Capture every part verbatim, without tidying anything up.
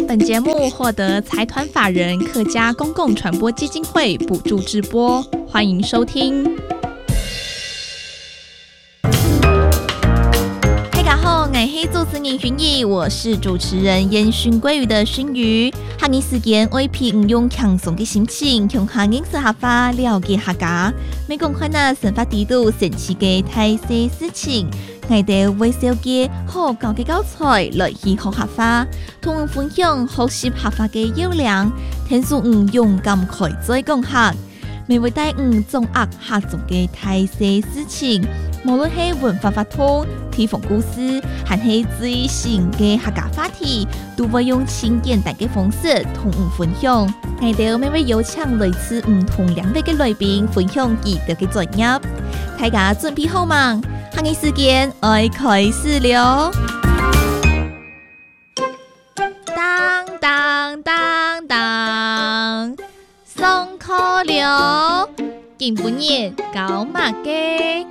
本节目获得财团法人客家公共传播基金会补助直播，欢迎收听。大家好，我是主持人薰怡，我是主持人烟熏鲑鱼的熏鱼。下年时间我平用轻松的心情，向下认识下法，了解客家，每讲看那生活地度神奇的大小事情。我哋微笑嘅好教嘅教材來去學客家，同分享學習客家嘅優良，聽說唔勇敢開嘴講客，未會帶唔掌握客中嘅大小事情，無論係文化法通、地方故事，還係最新嘅客家話題，都會用輕簡單嘅方式同唔分享。我哋每位邀請類似唔同領域嘅來賓分享佢哋嘅專業，大家準備好嗎？下個時間愛開始了。當當當當，上課了，今半夜搞乜嘅？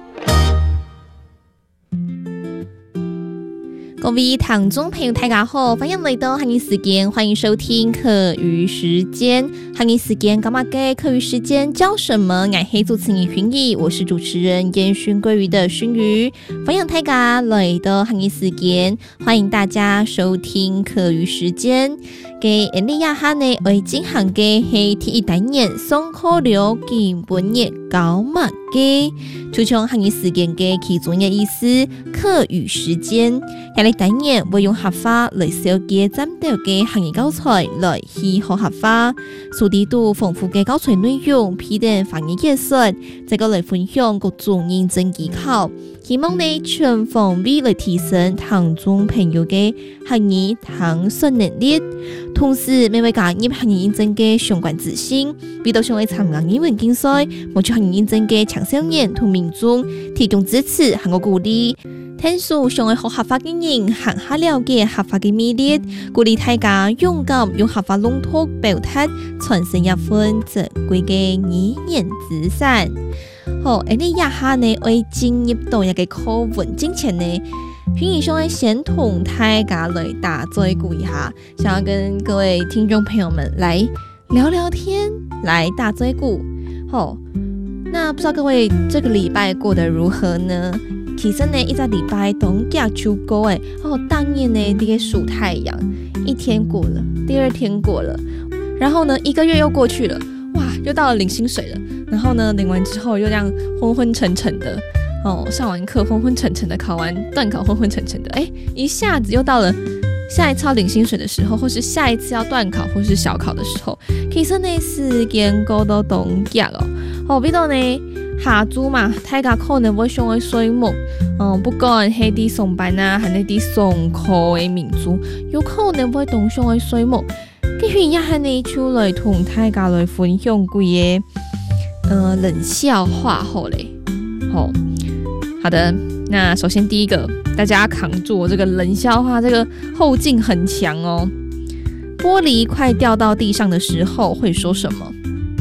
各位聽眾朋友大家好，歡迎來到下個時間，歡迎收聽課餘時間。下個時間幹嘛嘅？課餘時間教什麼？我係主持人薰怡，我是主持人煙熏鮭魚的熏魚。歡迎大家來到下個時間，歡迎大家收聽課餘時間。嘅印尼亞下呢，我進行嘅係第一單元上課了，今半夜搞乜嘅？就從下個時間嘅其中嘅意思，課餘時間。下個單元會用客話來小結針對嘅行業教材來去學客話，數地度豐富嘅教材內容，批定翻譯技術，再個來分享各種認證技巧，希望你全方位來提升聽眾朋友嘅行業探索能力。同時，每位加入行業認證嘅相關資訊，比如像係參加英文競賽、獲取行業認證嘅青少年同民眾提供支持和個鼓勵。聽說想要學合法嘅人，行下了解合法嘅魅力，鼓勵大家勇敢用合法籠統表達，傳承一份珍貴嘅語言資產。好，而你一下呢，會進入到一個課文之前呢，薰怡想先同大家來打嘴鼓一下，想要跟各位聽眾朋友們來聊聊天，來打嘴鼓。好，那不知道各位這個禮拜過得如何呢？其實呢，一個禮拜冬假就過誒，哦，當然呢，這個數太陽，一天過了，第二天過了，然後呢，一個月又過去了，哇，又到了領薪水了，然後呢，領完之後又這樣昏昏沉沉的，哦，上完課昏昏沉沉的，考完段考昏昏沉沉的，誒，一下子又到了下一次要領薪水的時候，或是下一次要段考或是小考的時候，其實呢，時間過到冬假了，哦，比如呢。下週嘛，大家可能會想去睡夢，嗯，不管係啲上班啊，還是啲上課嘅民眾，有可能會同想去睡夢。跟住一下呢，就來同大家來分享幾個呃冷笑話好嘞，好，好的，那首先第一個，大家扛住我這個冷笑話，這個後勁很強哦。玻璃快掉到地上的時候會說什麼？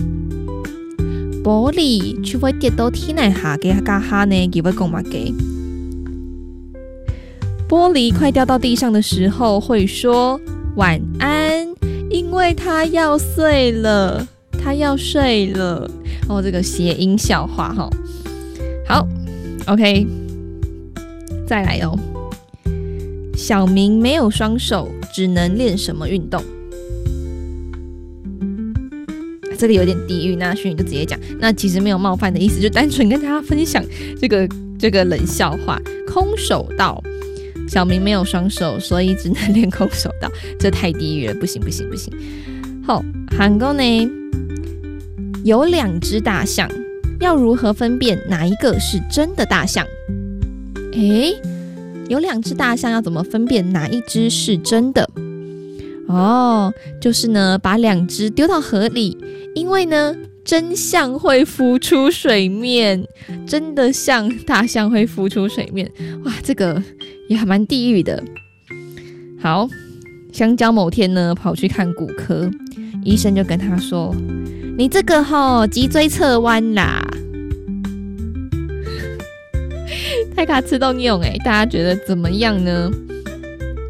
玻璃就會跌到天底下嘅家下呢，佢會講乜嘅？玻璃快掉到地上的時候會說晚安，因為它要碎了，它要睡了。哦，這個諧音笑話哈。好 ，OK， 再來哦。小明沒有雙手，只能練什麼運動？這裡有點地獄，那薰怡就直接講，那其實沒有冒犯的意思，就單純跟大家分享這個這個冷笑話。空手道，小明沒有雙手，所以只能練空手道，這太地獄了，不行不行不行。好，韓國呢有兩隻大象，要如何分辨哪一個是真的大象？誒，有兩隻大象，要怎麼分辨哪一隻是真的？哦，就是呢，把兩隻丟到河裡，因為呢，真相會浮出水面，真的像大象會浮出水面。哇，這個也還蠻地獄的。好，香蕉某天呢跑去看骨科，醫生就跟他說：“你這個吼脊椎側彎啦。”太卡吃到尿誒，大家覺得怎麼樣呢？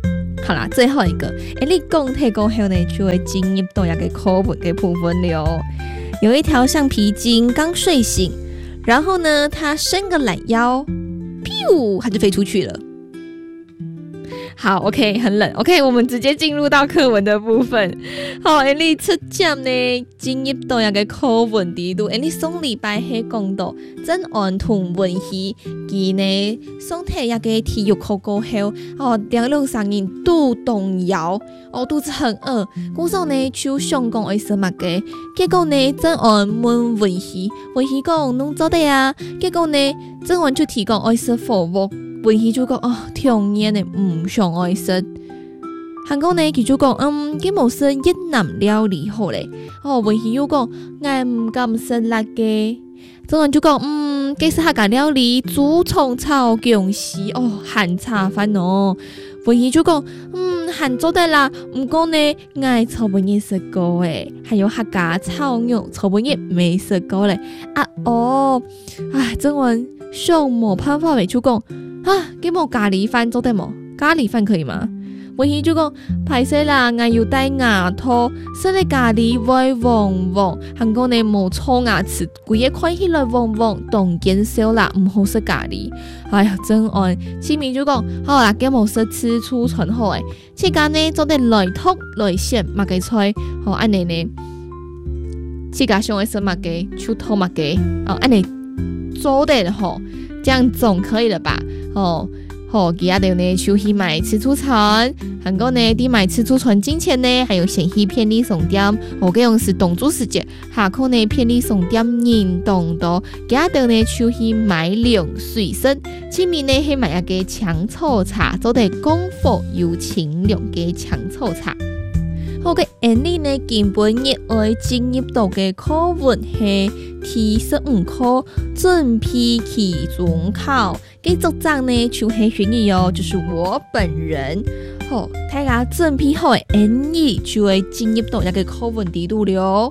好啦，最后一个，诶，你讲提过后呢，就会进入到一个课文的部分了。有一条橡皮筋刚睡醒，然后呢，它伸个懒腰，噗，它就飞出去了。好 ，OK， 很冷 ，OK， 我们直接进入到课文的部分。好，誒你出節呢，進入到一個課文地度，誒你上禮拜係講到曾安同文熙，佢呢上睇一個體育課過後，哦，兩兩三人都動搖，哦，肚子很餓，嗰時候呢就想講愛食乜嘅，結果呢曾安問文熙，文熙講侬做得啊，結果呢曾安就提講愛食火鍋。文熙就講哦，聽年呢唔想愛食。韓國呢佢就講嗯，佢冇食越南料理好咧。哦，文熙又講我唔敢食辣嘅。曾安就講嗯，佢食客家料理豬蟲炒薑絲哦，鹹茶飯哦。文熙就講嗯，鹹做得啦，唔過呢我從本也食過誒，還有客家炒肉從本也未食過咧。啊哦，唉，曾安想冇辦法咪就講。啊，佢冇咖喱飯做得冇？咖喱飯可以嗎？文熙就講歹勢啦，我要戴牙套，食啲咖喱會黃黃，韓國呢冇錯牙齒，規個看起來黃黃，當見笑啦，唔好食咖喱。哎呀，真愛，前面就講好啦，佢冇食吃醋醇好誒，即間呢做得來禿來鮮麥雞菜，好安尼呢，即間想愛食麥雞，就偷麥雞，哦安尼做得好。這樣總可以了吧？哦，好，佢阿哋呢就去買吃醋船，韓國呢啲買吃醋船金錢呢，還有先去便利商店，我嘅用是東珠世界，下課呢便利商店人當多，佢阿哋呢就去買涼水身，前面呢係買一個薔草茶，做得功夫又清涼嘅薔草茶。好嘅，安尼呢根本熱愛進入到嘅課文係第十五課準備期中考，嘅組長呢就係選義哦，就是我本人。好，大家準備好嘅安尼就會進入到一個課文地度了。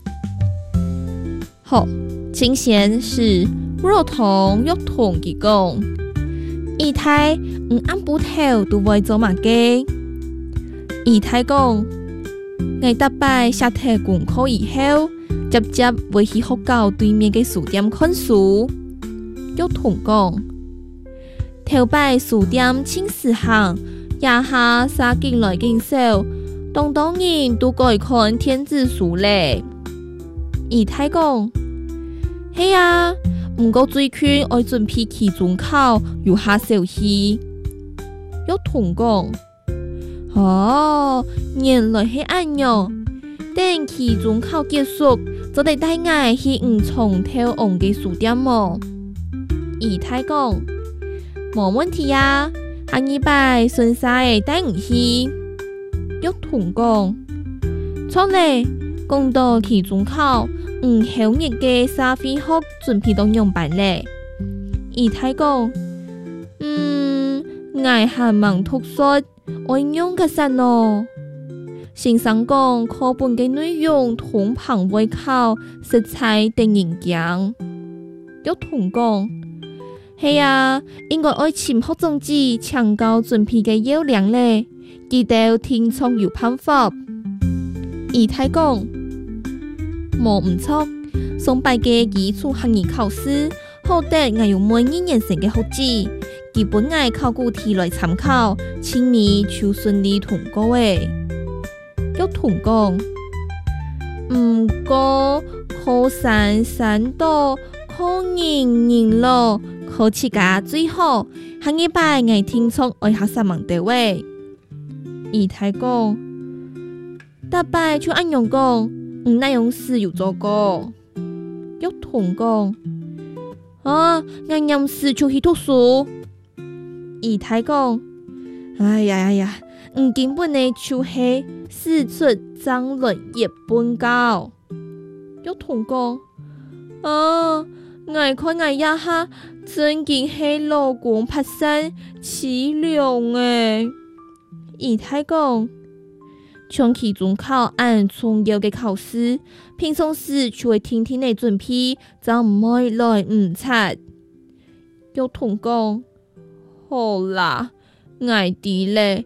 好，請先是若同約同佢講，二太唔按部頭都會做乜嘅？二太講。我大擺下台功課以後，直接會去學校對面嘅書店看書。約同講，頭擺書店清時行，夜下殺進來緊少，當當然都該看電子書咧。二太講，係啊，唔過最近愛準備期中考，要下小氣。約同講。哦，原來係咁樣。等期中考結束，就得帶我去五重頭昂嘅書店麼？二太講，冇問題啊，下禮拜順勢帶我去。約同講，錯咧，講到期中考，唔後日嘅社會學準備到樣辦咧。二太講，嗯，我係忙讀書。我用嘅實咯，先生講課本嘅內容通盤會考，實在定人講。約同講，係啊，應該愛簽學種子，搶高準備嘅優良咧，記得聽從有辦法。二太講，冇唔錯，上拜嘅基礎學業考試，好得我有每一年成嘅學子。基本愛考古題來參考，前面就順利通過誒。約同講，唔過考山山多，考人人咯，考自家最好。下禮拜我聽從愛學三萬多位。二太講，大拜就按樣講，唔那樣事有做過。約同講，啊，我有事就去讀書。二太講，哎呀呀呀，唔根本呢就係四出爭論一本教。約同講，啊，我看我一下真見係老公拍山淒涼誒。二太講，長期中考按重要嘅考試，平常時就會天天嚟準備，就唔會來唔察。約同講。好啦，我知咧，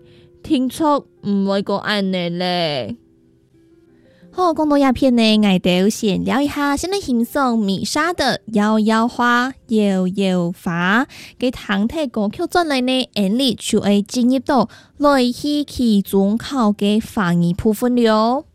听错唔会讲安尼咧。好，讲到鸦片呢，我哋先聊一下，先来欣赏米莎的《摇摇花摇摇花》，给堂体歌曲转来呢，演力就会进入到来去其中考嘅翻译部分了。